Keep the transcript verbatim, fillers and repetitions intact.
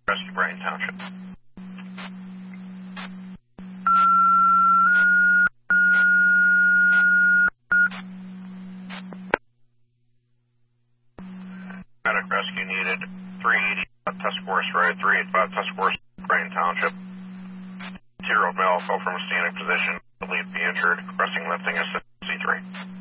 Rescue, Bryan Township. Medic rescue needed. three eighty Task Force Road, three eighty-five Task Force, Bryan Township. Two-year-old male fell from a standing position. Believed to be injured. Requesting lifting assistance C three.